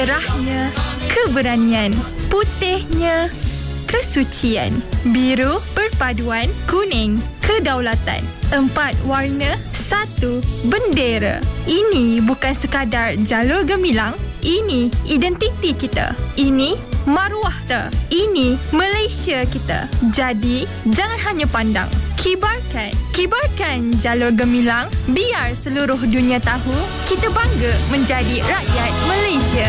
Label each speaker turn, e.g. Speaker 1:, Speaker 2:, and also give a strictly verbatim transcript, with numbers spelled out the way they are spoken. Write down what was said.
Speaker 1: merahnya keberanian, putihnya kesucian, biru perpaduan, kuning kedaulatan. Empat warna, satu bendera. Ini bukan sekadar jalur gemilang, ini identiti kita. Ini maruah kita. Ini Malaysia kita. Jadi, jangan hanya pandang. Kibarkan. Kibarkan jalur gemilang. Biar seluruh dunia tahu kita bangga menjadi rakyat Malaysia.